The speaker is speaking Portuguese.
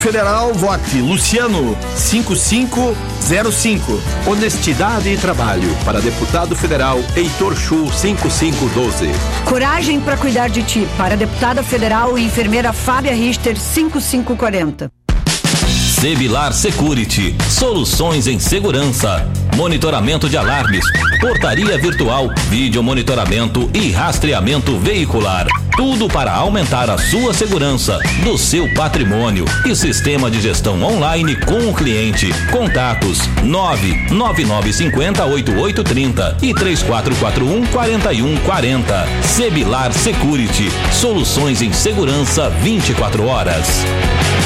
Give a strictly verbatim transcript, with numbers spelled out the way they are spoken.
federal, vote Luciano cinco cinco zero cinco. Honestidade e trabalho para deputado federal Heitor Chu cinco cinco um dois. Coragem para cuidar de ti para deputada federal e enfermeira Fábia Richter cinco cinco quatro zero. Sebilar Security, soluções em segurança, monitoramento de alarmes, portaria virtual, vídeo monitoramento e rastreamento veicular. Tudo para aumentar a sua segurança do seu patrimônio e sistema de gestão online com o cliente. Contatos nove nove nove cinco zero oito oito três zero e três quatro quatro um quatro um quatro zero. Sebilar Security, soluções em segurança vinte e quatro horas.